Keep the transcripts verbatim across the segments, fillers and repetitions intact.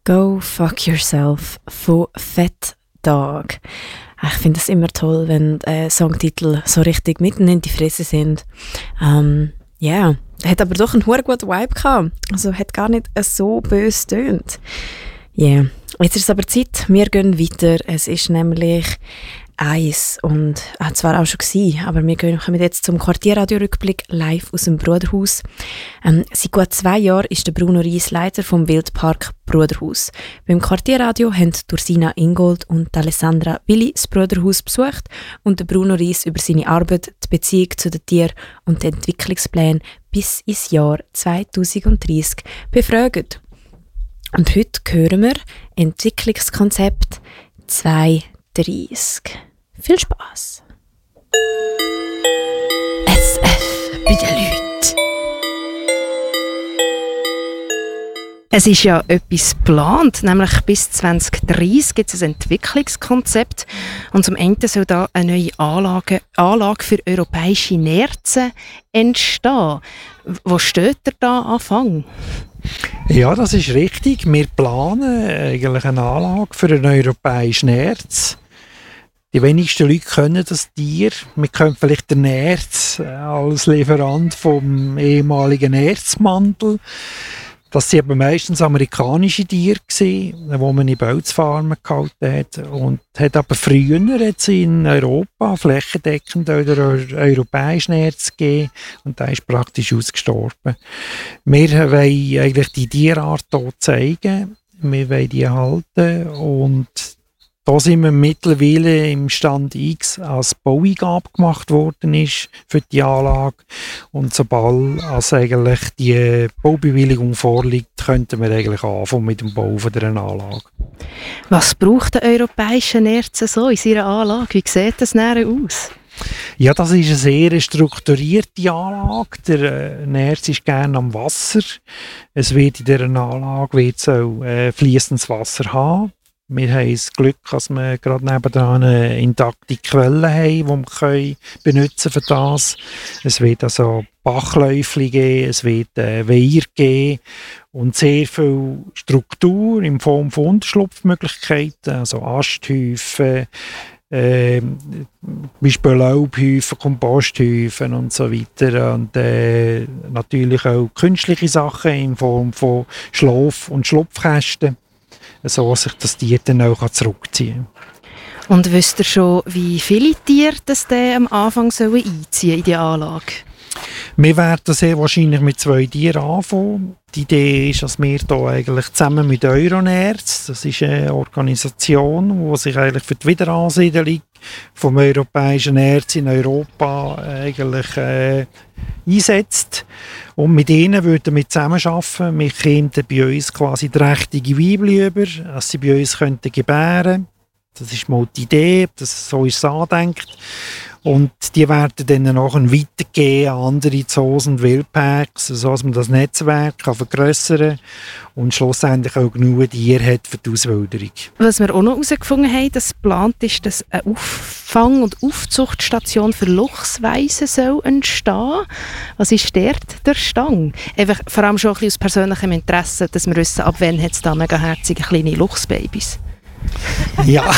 Go Fuck Yourself von Fat Dog. Ich finde es immer toll, wenn äh, Songtitel so richtig mitten in die Fresse sind. Ähm, ja, yeah. Hat aber doch einen verdammt guten Vibe gehabt. Also hat gar nicht so böse getönt. Ja, yeah. Jetzt ist es aber Zeit, wir gehen weiter. Es ist nämlich eins und ah, zwar auch schon gewesen, aber wir gehen, kommen jetzt zum Quartierradio-Rückblick live aus dem Bruderhaus. Ähm, seit gut zwei Jahren ist der Bruno Ries Leiter vom Wildpark Bruderhaus. Beim Quartierradio haben Ursina Ingold und Alessandra Willi das Bruderhaus besucht und der Bruno Ries über seine Arbeit, die Beziehung zu den Tieren und den Entwicklungspläne bis ins Jahr zwanzig dreißig befragt. Und heute hören wir Entwicklungskonzept zwanzig dreißig. Viel Spass! S F bei den Leuten. Es ist ja etwas geplant, nämlich bis zwanzig dreißig gibt es ein Entwicklungskonzept und zum Ende soll da eine neue Anlage, Anlage für europäische Nerzen entstehen. Wo steht ihr da Anfang? Ja, das ist richtig. Wir planen eigentlich eine Anlage für einen europäischen Nerz. Die wenigsten Leute können das Tier. Wir können vielleicht den Nerz als Lieferant vom ehemaligen Nerzmantel. Das waren aber meistens amerikanische Tiere, die man in Bölzfarmen gehalten hat. Und hat aber früher jetzt in Europa flächendeckend einen europäischen Nerz gegeben. Und der ist praktisch ausgestorben. Wir wollen eigentlich die Tierart hier zeigen. Wir wollen die erhalten. Und da sind wir mittlerweile im Stand X, als Baueingabe gemacht worden ist für die Anlage. Und sobald als eigentlich die Baubewilligung vorliegt, könnten wir eigentlich anfangen mit dem Bau von dieser Anlage. Was braucht der europäische Nerz so in seiner Anlage? Wie sieht das näher aus? Ja, das ist eine sehr strukturierte Anlage. Der äh, Nerz ist gerne am Wasser. Es wird in dieser Anlage wird auch äh, fließendes Wasser haben. Wir haben das Glück, dass wir gerade nebenan eine intakte Quelle haben, die wir können benutzen für das. Es wird also Bachläufchen geben, es wird äh, Weiher geben und sehr viel Struktur in Form von Unterschlupfmöglichkeiten, also Asthäufen, äh, Beispiel Laubhäufen, Komposthäufen und so weiter. Und äh, natürlich auch künstliche Sachen in Form von Schlaf- und Schlupfkästen, so sich das Tier dann auch zurückziehen kann. Und wisst ihr schon, wie viele Tiere das am Anfang sollen einziehen in die Anlage? Wir werden sehr wahrscheinlich mit zwei Tieren anfangen. Die Idee ist, dass wir hier eigentlich zusammen mit Euronerz, das ist eine Organisation, die sich eigentlich für die Wiederansiedlung vom europäischen Nerz in Europa eigentlich äh, einsetzt. Und mit ihnen würden wir zusammenarbeiten. Wir kämen bei uns quasi trächtige Weibchen über, dass sie bei uns könnten gebären. Das ist mal die Idee, das, so ist es angedenkt. Und die werden dann nachher weitergehen an andere Zoos und Wildparks, sodass man das Netzwerk kann vergrössern und schlussendlich auch genug Tiere hat für die Auswilderung. Was wir auch noch herausgefunden haben, dass geplant ist, dass eine Auffang- und Aufzuchtstation für Luchsweisen soll entstehen. Was ist dort der Stang? Einfach, vor allem schon ein bisschen aus persönlichem Interesse, dass wir wissen, ab wann hat es da mega herzige kleine Luchsbabys. Ja,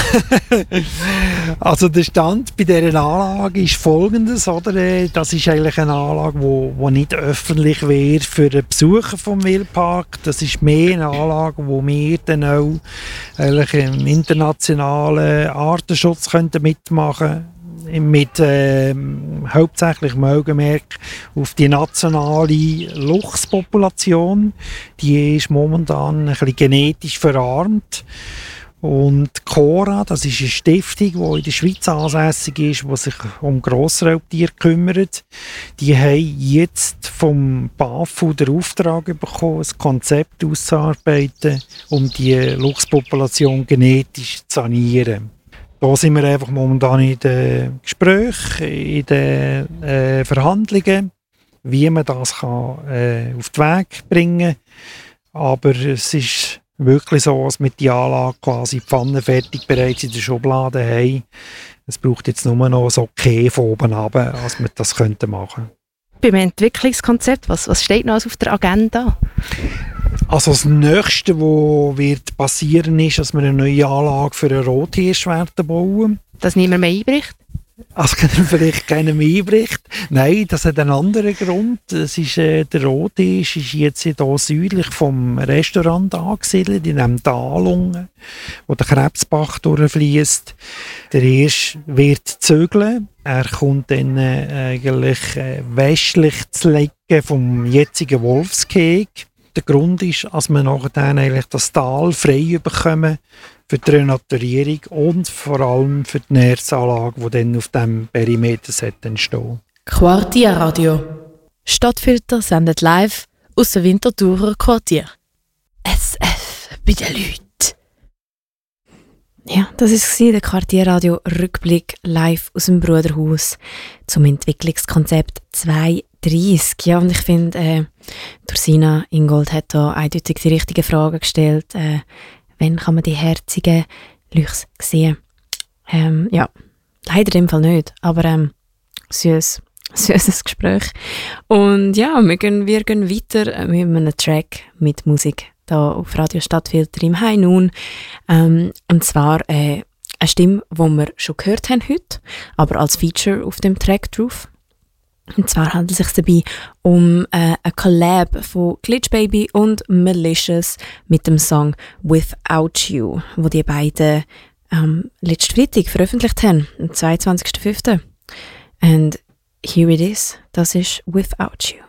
also der Stand bei dieser Anlage ist folgendes, oder? Das ist eigentlich eine Anlage, die nicht öffentlich wäre für den Besucher vom Wildpark. Das ist mehr eine Anlage, wo wir dann auch eigentlich im internationalen Artenschutz könnten mitmachen könnten. Mit äh, hauptsächlich Augenmerk auf die nationale Luchspopulation. Die ist momentan ein bisschen genetisch verarmt. Und Cora, das ist eine Stiftung, die in der Schweiz ansässig ist, die sich um Grossraubtiere kümmert. Die haben jetzt vom BAFU den Auftrag bekommen, ein Konzept auszuarbeiten, um die Luchspopulation genetisch zu sanieren. Da sind wir einfach momentan in den Gesprächen, in den äh, Verhandlungen, wie man das kann, äh, auf den Weg bringen kann. Aber es ist wirklich so, dass wir die Anlage quasi Pfanne fertig bereits in der Schublade haben. Es braucht jetzt nur noch ein Okay von oben runter, dass wir das machen könnten. Beim Entwicklungskonzept, was, was steht noch auf der Agenda? Also das Nächste, was wird passieren, ist, dass wir eine neue Anlage für einen Rothirsch werden bauen. Dass niemand mehr einbricht? Also vielleicht keiner mehr einbricht. Nein, das hat einen anderen Grund. Das ist, äh, der Rothirsch ist jetzt hier südlich vom Restaurant angesiedelt, in einem Tal unten, wo der Krebsbach durchfließt. Der Hirsch wird zügeln. Er kommt dann äh, eigentlich äh, westlich zu liegen vom jetzigen Wolfsgehege. Der Grund ist, dass wir nachher dann eigentlich das Tal frei bekommen für die Renaturierung und vor allem für die Nährsanlage, die dann auf diesem Perimeter entstehen. Quartierradio. Stadtfilter sendet live aus dem Winterthurer Quartier. S F bei den Leuten. Ja, das war der Quartierradio-Rückblick live aus dem Bruderhaus zum Entwicklungskonzept zwei dreißig. Ja, und ich finde, äh, Ursina Ingold hat da eindeutig die richtigen Fragen gestellt. Äh, wann kann man die herzigen Lüchse sehen? Ähm, ja, leider im Fall nicht, aber ähm, süß, süßes Gespräch. Und ja, wir gehen, wir gehen weiter mit einem Track mit Musik da auf Radio Stadtfilter im High Noon. Ähm, und zwar äh, eine Stimme, die wir schon gehört haben heute, aber als Feature auf dem Track drauf. Und zwar handelt es sich dabei um äh, eine Collab von Glitch Baby und Malicious mit dem Song Without You, wo die beiden ähm, letzten Freitag veröffentlicht haben, am zweiundzwanzigsten fünften And here it is, das ist Without You.